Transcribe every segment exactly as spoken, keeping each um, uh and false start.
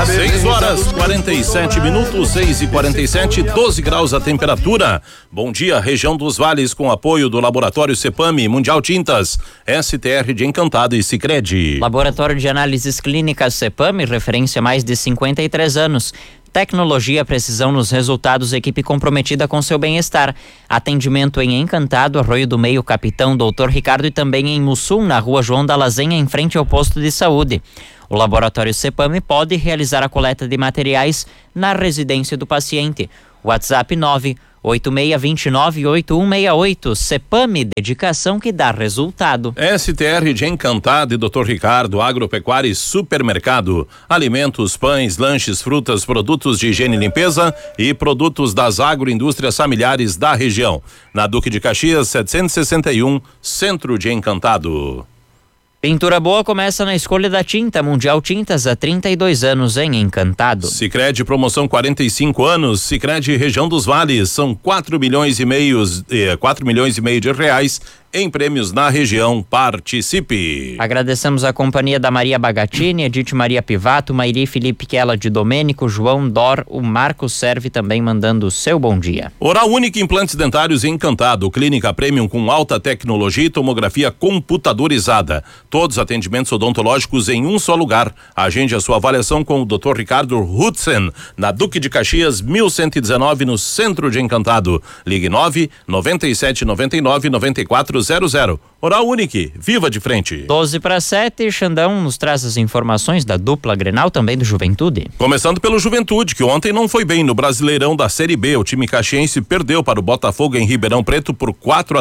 seis horas, quarenta e sete minutos, seis e quarenta e sete, doze graus a temperatura. Bom dia, região dos Vales, com apoio do Laboratório Cepame, Mundial Tintas, S T R de Encantado e Sicredi. Laboratório de Análises Clínicas Cepame, referência há mais de cinquenta e três anos. Tecnologia, precisão nos resultados, equipe comprometida com seu bem-estar. Atendimento em Encantado, Arroio do Meio, Capitão doutor Ricardo, e também em Mussum, na rua João da Lazenha, em frente ao posto de saúde. O Laboratório Cepame pode realizar a coleta de materiais na residência do paciente. WhatsApp nove oito seis dois nove oito um seis oito. Cepame, dedicação que dá resultado. S T R de Encantado e doutor Ricardo, Agropecuária e Supermercado. Alimentos, pães, lanches, frutas, produtos de higiene e limpeza e produtos das agroindústrias familiares da região. Na Duque de Caxias, setecentos e sessenta e um, Centro de Encantado. Pintura boa começa na escolha da tinta. Mundial Tintas, há trinta e dois anos em Encantado. Sicredi, promoção quarenta e cinco anos. Sicredi, região dos Vales, são quatro milhões e meio, eh, quatro milhões e meio de reais em prêmios na região. Participe. Agradecemos a companhia da Maria Bagatini, Edith Maria Pivato, Mairi Felipe Quela de Domênico, João Dor, o Marcos Serve também mandando o seu bom dia. Oral Única Implantes Dentários Encantado, clínica premium com alta tecnologia e tomografia computadorizada. Todos os atendimentos odontológicos em um só lugar. Agende a sua avaliação com o doutor Ricardo Hudson, na Duque de Caxias, mil cento e dezenove, no Centro de Encantado. Ligue nove noventa e sete noventa e nove noventa e quatro zero zero. Oral Unique, viva de frente. doze para sete, Xandão nos traz as informações da dupla Grenal, também do Juventude. Começando pelo Juventude, que ontem não foi bem no Brasileirão da Série B. O time caxiense perdeu para o Botafogo em Ribeirão Preto por quatro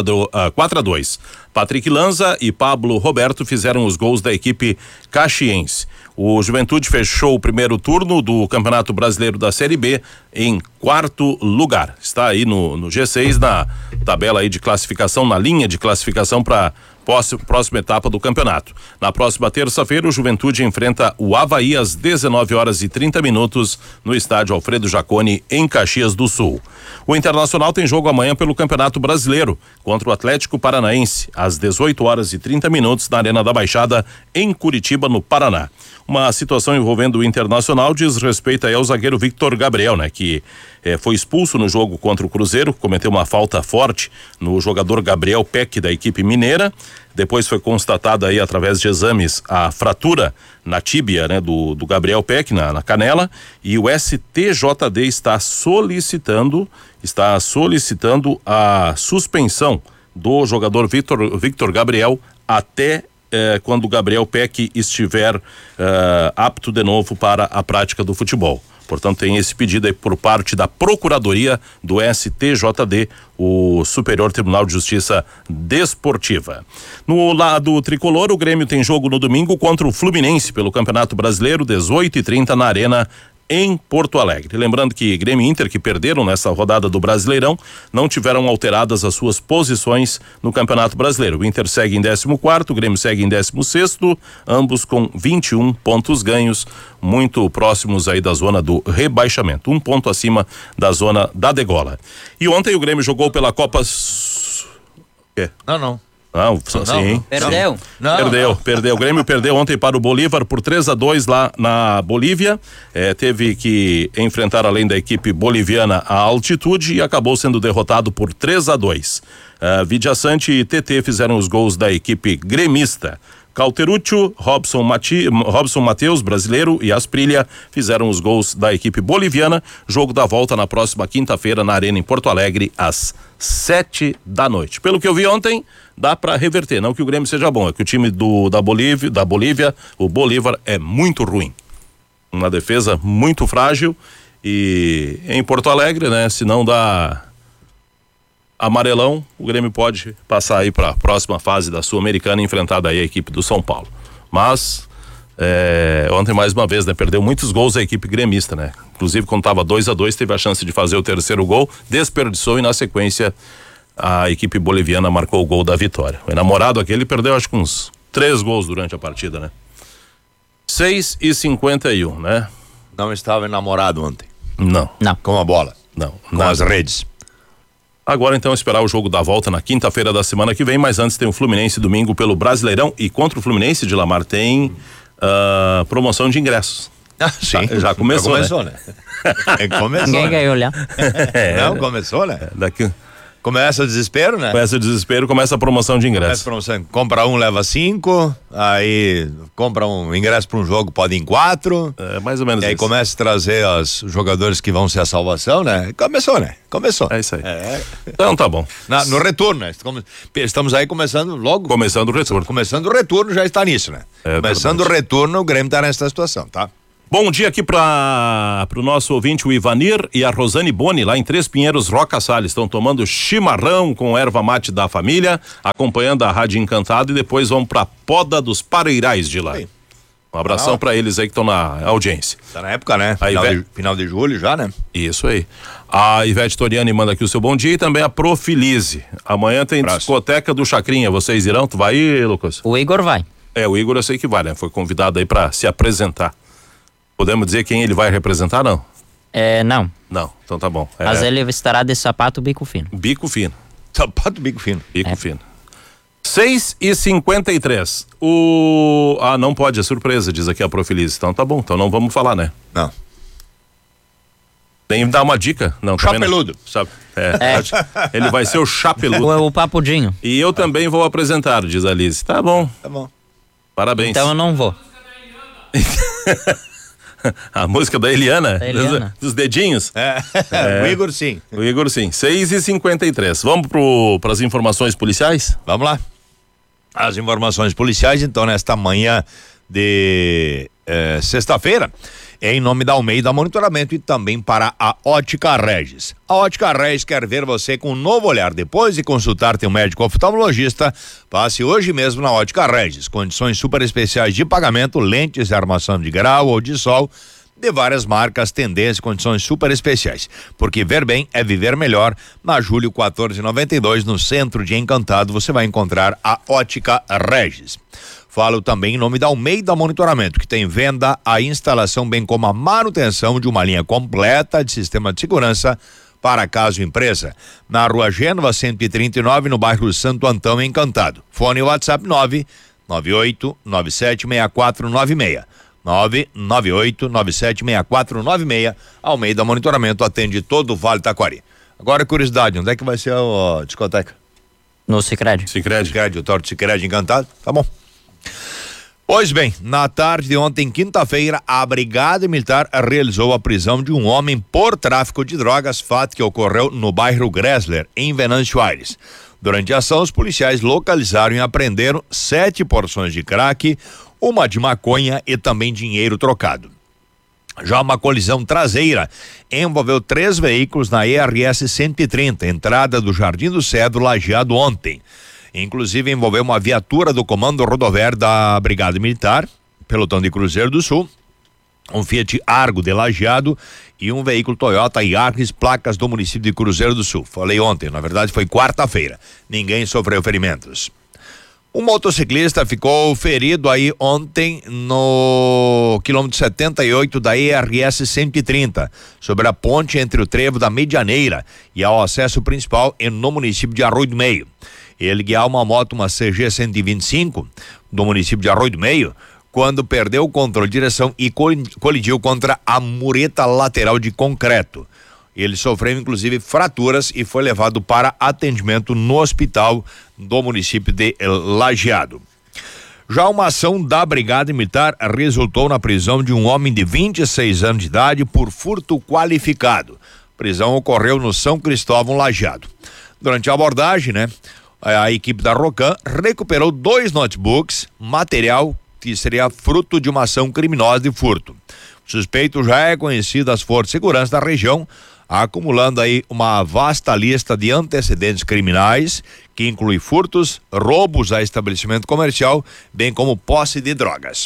a dois. Patrick Lanza e Pablo Roberto fizeram os gols da equipe caxiense. O Juventude fechou o primeiro turno do Campeonato Brasileiro da Série B em quarto lugar. Está aí no, no G seis, na tabela aí de classificação, na linha de classificação para próxima etapa do campeonato. Na próxima terça-feira, o Juventude enfrenta o Avaí às dezenove horas e trinta minutos no estádio Alfredo Jaconi, em Caxias do Sul. O Internacional tem jogo amanhã pelo Campeonato Brasileiro contra o Atlético Paranaense às dezoito horas e trinta minutos na Arena da Baixada, em Curitiba, no Paraná. Uma situação envolvendo o Internacional diz respeito aí ao zagueiro Victor Gabriel, né? Que eh, foi expulso no jogo contra o Cruzeiro, cometeu uma falta forte no jogador Gabriel Peck, da equipe mineira. Depois foi constatada aí, através de exames, a fratura na tíbia, né? Do, do Gabriel Peck, na, na canela, e o S T J D está solicitando, está solicitando a suspensão do jogador Victor, Victor Gabriel até Eh, quando o Gabriel Peck estiver eh, apto de novo para a prática do futebol. Portanto, tem esse pedido aí por parte da Procuradoria do S T J D, o Superior Tribunal de Justiça Desportiva. No lado tricolor, o Grêmio tem jogo no domingo contra o Fluminense pelo Campeonato Brasileiro, dezoito e trinta, na Arena, em Porto Alegre. Lembrando que Grêmio e Inter, que perderam nessa rodada do Brasileirão, não tiveram alteradas as suas posições no Campeonato Brasileiro. O Inter segue em décimo quarto, o Grêmio segue em décimo sexto, ambos com vinte e um pontos ganhos, muito próximos aí da zona do rebaixamento, um ponto acima da zona da degola. E ontem o Grêmio jogou pela Copa... É. Não, não. Não, não, sim. Não. Perdeu. Não, perdeu, não. perdeu. O Grêmio perdeu ontem para o Bolívar por três a dois lá na Bolívia. É, teve que enfrentar, além da equipe boliviana, a altitude e acabou sendo derrotado por três a dois. Uh, Vidia Sante e T T fizeram os gols da equipe gremista. Cauteruccio, Robson, Mati, Robson Mateus, brasileiro, e Asprilha fizeram os gols da equipe boliviana. Jogo da volta na próxima quinta-feira na Arena, em Porto Alegre, às sete da noite. Pelo que eu vi ontem, dá para reverter. Não que o Grêmio seja bom, é que o time do, da, Bolívia, da Bolívia, o Bolívar, é muito ruim. Uma defesa muito frágil, e em Porto Alegre, né, se não dá amarelão, o Grêmio pode passar aí para a próxima fase da Sul-Americana, enfrentada aí a equipe do São Paulo. Mas é, ontem, mais uma vez, né, perdeu muitos gols a equipe gremista, né? Inclusive, quando estava dois a dois, teve a chance de fazer o terceiro gol, desperdiçou, e na sequência a equipe boliviana marcou o gol da vitória. O enamorado aquele perdeu acho que uns três gols durante a partida, né? seis e cinquenta e um, né? Não estava enamorado ontem. Não. Não. Com a bola. Não. Com nada. as redes. Agora então esperar o jogo da volta na quinta-feira da semana que vem, mas antes tem o Fluminense domingo pelo Brasileirão, e contra o Fluminense de Lamar tem uh, promoção de ingressos. Ah, sim. Já, já começou, já começou, né? né? começou, Ninguém né? ganhou olhar. É, não, começou, né? Daqui, Começa o desespero, né? começa o desespero, começa a promoção de Começa a ingresso. promoção. Compra um, leva cinco, aí compra um ingresso para um jogo, pode ir em quatro. É mais ou menos E aí isso. começa a trazer os jogadores que vão ser a salvação, né? Começou, né? Começou. É isso aí. É. Então tá bom. Na- no retorno, né? Estamos- Estamos aí começando logo. Começando o retorno. Começando o retorno, já está nisso, né? É começando verdade. o retorno, o Grêmio está nessa situação, tá? Bom dia aqui para o nosso ouvinte, o Ivanir e a Rosane Boni, lá em Três Pinheiros, Roca Salles. Estão tomando chimarrão com erva mate da família, acompanhando a Rádio Encantado e depois vão para Poda dos Pareirais de lá. Sim. Um abração Ah. para eles aí que estão na audiência. Tá na época, né? Aí, Final, velho. de, final de julho já, né? Isso aí. A Ivete Toriani manda aqui o seu bom dia e também a Profilize. Amanhã tem Abraço. discoteca do Chacrinha. Vocês irão? Tu vai ir, Lucas? O Igor vai. É, o Igor eu sei que vai, né? Foi convidado aí para se apresentar. Podemos dizer quem ele vai representar, não? É, não. Não, então tá bom. É, Mas ele estará de sapato bico fino. bico fino. Sapato bico fino. Bico É. fino. seis e cinquenta e três. O. Ah, não pode, é surpresa, diz aqui a Profilize. Então tá bom, então não vamos falar, né? Não. Nem dar uma dica. Não, também não. Chapeludo. Cha- É, É. ele vai ser o chapeludo. O, o papudinho. E eu também vou apresentar, diz a Liz. Tá bom, Tá bom. parabéns. Então eu não vou. A música da Eliana, Da Eliana. Dos, dos dedinhos. É. O Igor, sim. O Igor, sim. seis e cinquenta e três. Vamos para as informações policiais? Vamos lá. As informações policiais, então, nesta manhã de eh, sexta-feira, em nome da Almeida Monitoramento e também para a Ótica Regis. A Ótica Regis quer ver você com um novo olhar. Depois de consultar teu médico oftalmologista, passe hoje mesmo na Ótica Regis. Condições super especiais de pagamento, lentes de armação de grau ou de sol, de várias marcas, tendências, condições super especiais. Porque ver bem é viver melhor. Na Júlio quatorze noventa e dois, no centro de Encantado, você vai encontrar a Ótica Regis. Falo também em nome da Almeida Monitoramento, que tem venda, a instalação, bem como a manutenção de uma linha completa de sistema de segurança para casa ou empresa. Na Rua Gênova, cento e trinta e nove, no bairro Santo Antão, Encantado. Fone WhatsApp nove nove oito nove sete seis quatro nove seis. nove nove oito nove sete seis quatro nove seis. Almeida Monitoramento atende todo o Vale Taquari. Agora, curiosidade, onde é que vai ser a, a discoteca? No Sicredi. Sicredi. Sicredi, o Torto Sicredi Encantado? Tá bom. Pois bem, na tarde de ontem, quinta-feira, a Brigada Militar realizou a prisão de um homem por tráfico de drogas, fato que ocorreu no bairro Gressler, em Venâncio Aires. Durante a ação, os policiais localizaram e apreenderam sete porções de crack, uma de maconha e também dinheiro trocado. Já uma colisão traseira envolveu três veículos na E R S cento e trinta, entrada do Jardim do Cedro, Lajeado, ontem. Inclusive envolveu uma viatura do Comando Rodoviário da Brigada Militar, pelotão de Cruzeiro do Sul, um Fiat Argo de Lajeado e um veículo Toyota Yaris, placas do município de Cruzeiro do Sul. Falei ontem, na verdade foi quarta-feira. Ninguém sofreu ferimentos. Um motociclista ficou ferido aí ontem no quilômetro setenta e oito da E R S cento e trinta, sobre a ponte entre o trevo da Medianeira e ao acesso principal no município de Arroio do Meio. Ele guiava uma moto, uma C G cento e vinte e cinco, do município de Arroio do Meio, quando perdeu o controle de direção e colidiu contra a mureta lateral de concreto. Ele sofreu inclusive fraturas e foi levado para atendimento no hospital do município de Lajeado. Já uma ação da Brigada Militar resultou na prisão de um homem de vinte e seis anos de idade por furto qualificado. A prisão ocorreu no São Cristóvão, Lajeado. Durante a abordagem, né, a equipe da Rocan recuperou dois notebooks, material que seria fruto de uma ação criminosa de furto. O suspeito já é conhecido às forças de segurança da região, acumulando aí uma vasta lista de antecedentes criminais, que inclui furtos, roubos a estabelecimento comercial, bem como posse de drogas.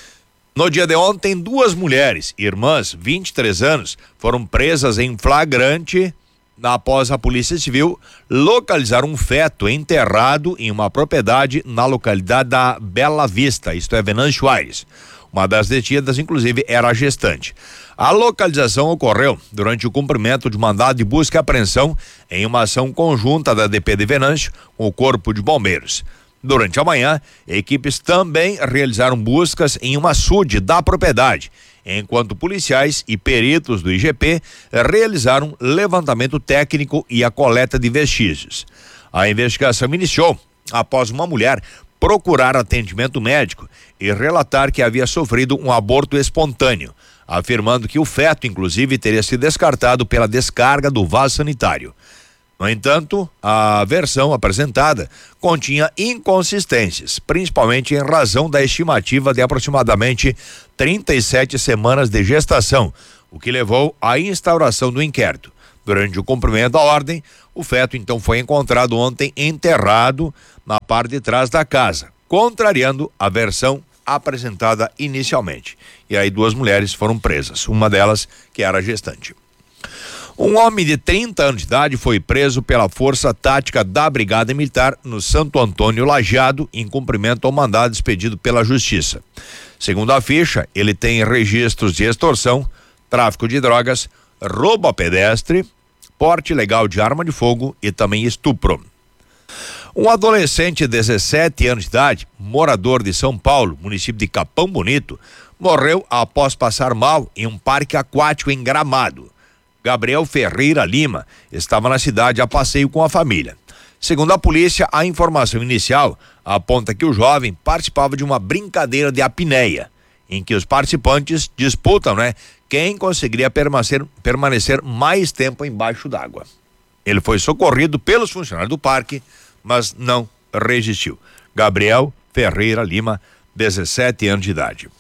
No dia de ontem, duas mulheres, irmãs, vinte e três anos, foram presas em flagrante após a Polícia Civil localizar um feto enterrado em uma propriedade na localidade da Bela Vista, isto é, Venâncio Aires. Uma das detidas, inclusive, era a gestante. A localização ocorreu durante o cumprimento de mandado de busca e apreensão em uma ação conjunta da D P de Venâncio com o Corpo de Bombeiros. Durante a manhã, equipes também realizaram buscas em um açude da propriedade, enquanto policiais e peritos do I G P realizaram levantamento técnico e a coleta de vestígios. A investigação iniciou após uma mulher procurar atendimento médico e relatar que havia sofrido um aborto espontâneo, afirmando que o feto, inclusive, teria sido descartado pela descarga do vaso sanitário. No entanto, a versão apresentada continha inconsistências, principalmente em razão da estimativa de aproximadamente trinta e sete semanas de gestação, o que levou à instauração do inquérito. Durante o cumprimento da ordem, o feto então foi encontrado ontem enterrado na parte de trás da casa, contrariando a versão apresentada inicialmente. E aí duas mulheres foram presas, uma delas que era gestante. Um homem de trinta anos de idade foi preso pela Força Tática da Brigada Militar no Santo Antônio Lajeado, em cumprimento ao mandado expedido pela Justiça. Segundo a ficha, ele tem registros de extorsão, tráfico de drogas, roubo a pedestre, porte ilegal de arma de fogo e também estupro. Um adolescente de dezessete anos de idade, morador de São Paulo, município de Capão Bonito, morreu após passar mal em um parque aquático em Gramado. Gabriel Ferreira Lima estava na cidade a passeio com a família. Segundo a polícia, a informação inicial aponta que o jovem participava de uma brincadeira de apneia, em que os participantes disputam, né, quem conseguiria permanecer, permanecer mais tempo embaixo d'água. Ele foi socorrido pelos funcionários do parque, mas não resistiu. Gabriel Ferreira Lima, dezessete anos de idade.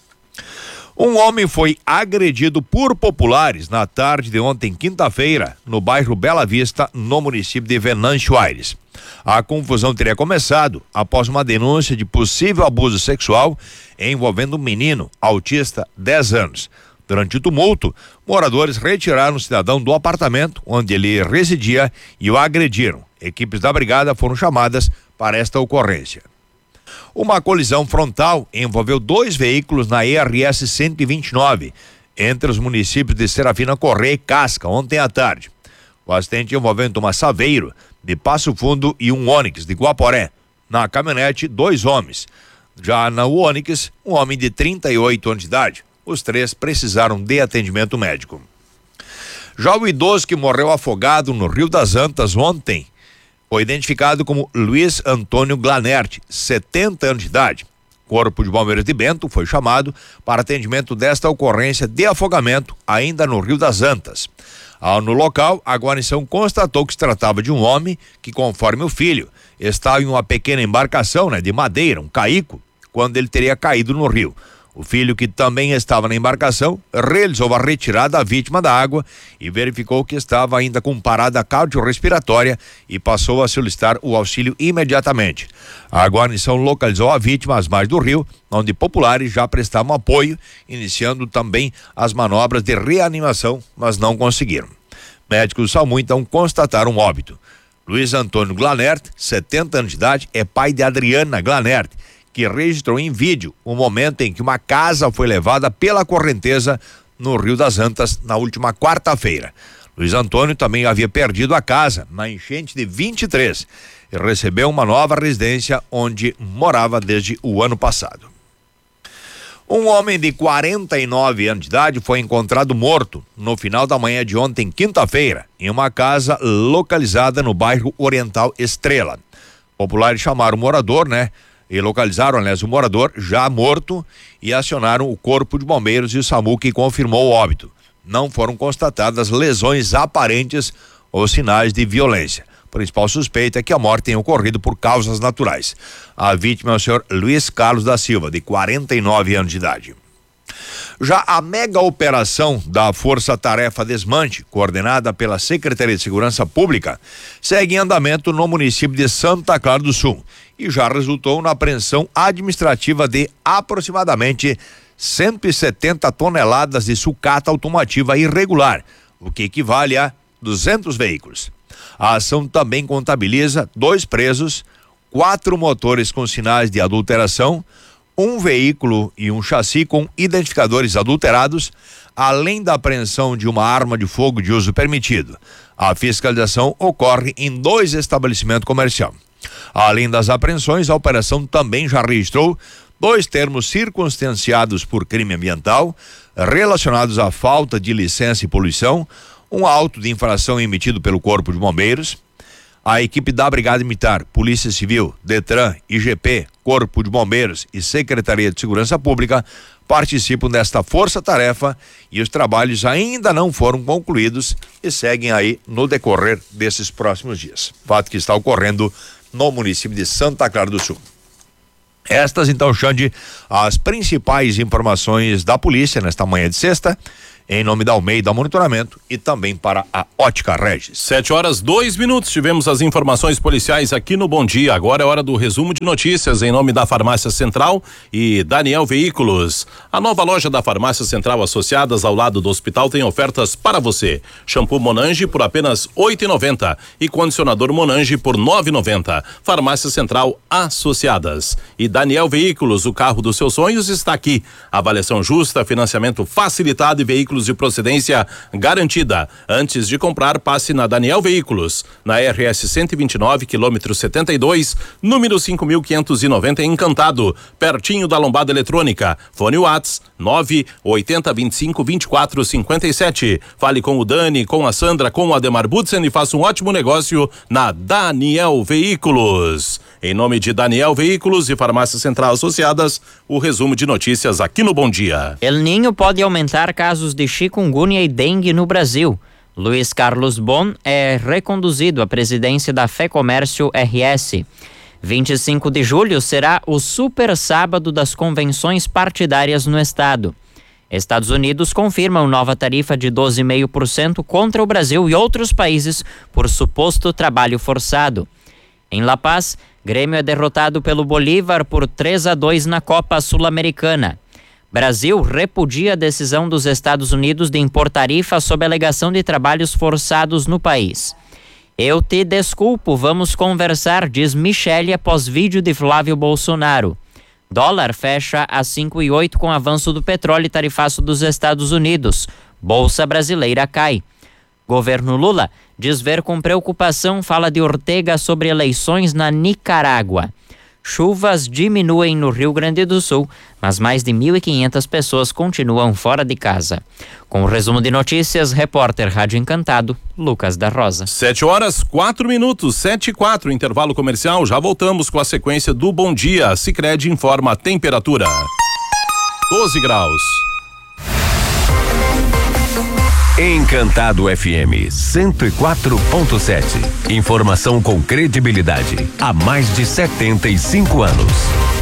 Um homem foi agredido por populares na tarde de ontem, quinta-feira, no bairro Bela Vista, no município de Venâncio Aires. A confusão teria começado após uma denúncia de possível abuso sexual envolvendo um menino autista, dez anos. Durante o tumulto, moradores retiraram o cidadão do apartamento onde ele residia e o agrediram. Equipes da brigada foram chamadas para esta ocorrência. Uma colisão frontal envolveu dois veículos na E R S cento e vinte e nove, entre os municípios de Serafina Correia e Casca, ontem à tarde. O acidente envolvendo uma Saveiro de Passo Fundo e um Onix de Guaporé. Na caminhonete, dois homens. Já na Onix, um homem de trinta e oito anos de idade. Os três precisaram de atendimento médico. Já o idoso que morreu afogado no Rio das Antas ontem foi identificado como Luiz Antônio Glanert, setenta anos de idade. Corpo de Bombeiros de Bento foi chamado para atendimento desta ocorrência de afogamento ainda no Rio das Antas. Ao no local, a guarnição constatou que se tratava de um homem que, conforme o filho, estava em uma pequena embarcação, né, de madeira, um caico, quando ele teria caído no rio. O filho, que também estava na embarcação, realizou a retirada da vítima da água e verificou que estava ainda com parada cardiorrespiratória e passou a solicitar o auxílio imediatamente. A guarnição localizou a vítima às margens do rio, onde populares já prestavam apoio, iniciando também as manobras de reanimação, mas não conseguiram. Médicos do SAMU então constataram um óbito. Luiz Antônio Glanert, setenta anos de idade, é pai de Adriana Glanert, que registrou em vídeo o momento em que uma casa foi levada pela correnteza no Rio das Antas na última quarta-feira. Luiz Antônio também havia perdido a casa na enchente de vinte e três e recebeu uma nova residência onde morava desde o ano passado. Um homem de quarenta e nove anos de idade foi encontrado morto no final da manhã de ontem, quinta-feira, em uma casa localizada no bairro Oriental Estrela. Populares chamaram o morador, né? E localizaram, aliás, o morador já morto e acionaram o Corpo de Bombeiros e o SAMU, que confirmou o óbito. Não foram constatadas lesões aparentes ou sinais de violência. O principal suspeito é que a morte tenha ocorrido por causas naturais. A vítima é o senhor Luiz Carlos da Silva, de quarenta e nove anos de idade. Já a mega operação da Força Tarefa Desmante, coordenada pela Secretaria de Segurança Pública, segue em andamento no município de Santa Clara do Sul e já resultou na apreensão administrativa de aproximadamente cento e setenta toneladas de sucata automotiva irregular, o que equivale a duzentos veículos. A ação também contabiliza dois presos, quatro motores com sinais de adulteração, um veículo e um chassi com identificadores adulterados, além da apreensão de uma arma de fogo de uso permitido. A fiscalização ocorre em dois estabelecimentos comerciais. Além das apreensões, a operação também já registrou dois termos circunstanciados por crime ambiental relacionados à falta de licença e poluição, um auto de infração emitido pelo Corpo de Bombeiros. A equipe da Brigada Militar, Polícia Civil, Detran, I G P, Corpo de Bombeiros e Secretaria de Segurança Pública participam desta força-tarefa e os trabalhos ainda não foram concluídos e seguem aí no decorrer desses próximos dias. Fato que está ocorrendo no município de Santa Clara do Sul. Estas, então, Xande, as principais informações da polícia nesta manhã de sexta, em nome da Almeida Monitoramento e também para a Ótica Regis. Sete horas, dois minutos, tivemos as informações policiais aqui no Bom Dia. Agora é hora do resumo de notícias em nome da Farmácia Central e Daniel Veículos. A nova loja da Farmácia Central Associadas ao lado do hospital tem ofertas para você. Shampoo Monange por apenas oito e noventa e condicionador Monange por nove e noventa. Farmácia Central Associadas e Daniel Veículos, o carro dos seus sonhos está aqui. Avaliação justa, financiamento facilitado e veículos de procedência garantida. Antes de comprar, passe na Daniel Veículos, na R S cento e vinte e nove, quilômetro setenta e dois, número cinco mil quinhentos e noventa, em Encantado, pertinho da Lombada Eletrônica. Fone Whats nove oitenta, vinte e cinco, vinte e quatro, cinquenta e sete. Fale com o Dani, com a Sandra, com o Ademar Butzen e faça um ótimo negócio na Daniel Veículos. Em nome de Daniel Veículos e Farmácia Central Associadas, o resumo de notícias aqui no Bom Dia. El Ninho pode aumentar casos de chikungunya e dengue no Brasil. Luiz Carlos Bon é reconduzido à presidência da FEComércio R S. vinte e cinco de julho será o super sábado das convenções partidárias no estado. Estados Unidos confirmam nova tarifa de doze vírgula cinco por cento contra o Brasil e outros países por suposto trabalho forçado. Em La Paz, Grêmio é derrotado pelo Bolívar por três a dois na Copa Sul-Americana. Brasil repudia a decisão dos Estados Unidos de impor tarifa sob alegação de trabalhos forçados no país. Eu te desculpo, vamos conversar, diz Michele após vídeo de Flávio Bolsonaro. Dólar fecha a cinco e oito com avanço do petróleo e tarifaço dos Estados Unidos. Bolsa brasileira cai. Governo Lula diz ver com preocupação fala de Ortega sobre eleições na Nicarágua. Chuvas diminuem no Rio Grande do Sul, mas mais de mil e quinhentas pessoas continuam fora de casa. Com o resumo de notícias, repórter Rádio Encantado, Lucas da Rosa. Sete horas, quatro minutos, sete e quatro, intervalo comercial. Já voltamos com a sequência do Bom Dia. Sicredi informa a temperatura. doze graus. Encantado F M cento e quatro ponto sete. Informação com credibilidade há mais de setenta e cinco anos.